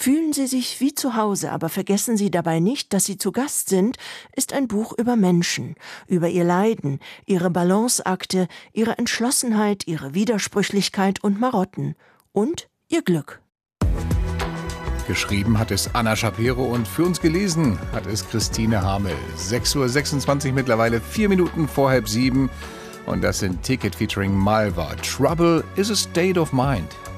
Fühlen Sie sich wie zu Hause, aber vergessen Sie dabei nicht, dass Sie zu Gast sind, ist ein Buch über Menschen, über ihr Leiden, ihre Balanceakte, ihre Entschlossenheit, ihre Widersprüchlichkeit und Marotten und ihr Glück. Geschrieben hat es Anna Shapiro und für uns gelesen hat es Christine Hamel. 6:26 Uhr mittlerweile, 4 Minuten vor 6:30. Und das sind Ticket featuring Malva. Trouble is a state of mind.